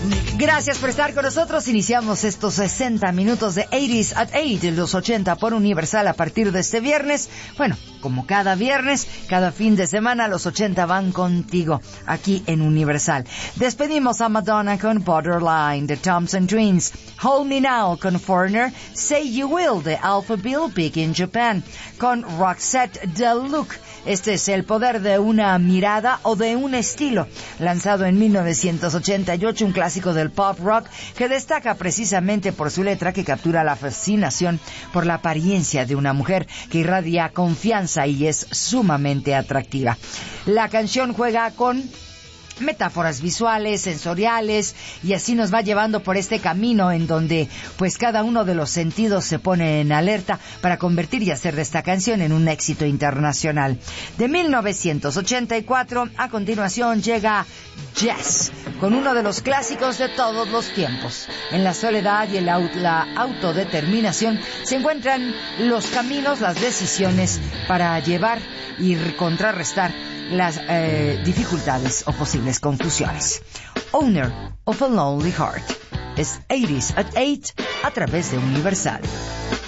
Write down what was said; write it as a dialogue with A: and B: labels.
A: Gracias por estar con nosotros. Iniciamos estos 60 minutos de 80s at 8, los 80 por Universal a partir de este viernes. Bueno, como cada viernes, cada fin de semana, los 80 van contigo aquí en Universal. Despedimos a Madonna con Borderline de Thompson Twins, Hold Me Now con Foreigner, Say You Will de Alpha Bill, Big in Japan, con Roxette The Look. Este es el poder de una mirada o de un estilo, lanzado en 1988, un clásico del pop rock que destaca precisamente por su letra que captura la fascinación por la apariencia de una mujer que irradia confianza y es sumamente atractiva. La canción juega con metáforas visuales, sensoriales, y así nos va llevando por este camino en donde pues cada uno de los sentidos se pone en alerta para convertir y hacer de esta canción en un éxito internacional. De 1984, a continuación llega Jazz, con uno de los clásicos de todos los tiempos. En la soledad y la autodeterminación se encuentran los caminos, las decisiones para llevar y contrarrestar las dificultades o posibles confusiones. Owner of a Lonely Heart es 80s at 8 a través de Universal.